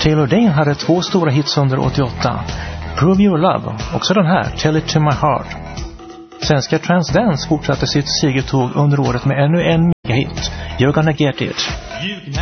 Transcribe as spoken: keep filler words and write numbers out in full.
Taylor Dayne hade två stora hits under åttioåtta. Prove Your Love, också den här, Tell It To My Heart. Svenska Transdance fortsatte sitt segertåg under året med ännu en megahit, You're Gonna Get It.